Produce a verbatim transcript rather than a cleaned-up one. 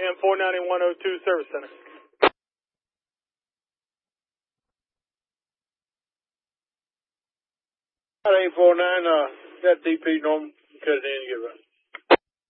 and four ninety-one oh two Service Center. eight four nine, uh, that D P Norman, cut it in and get ready.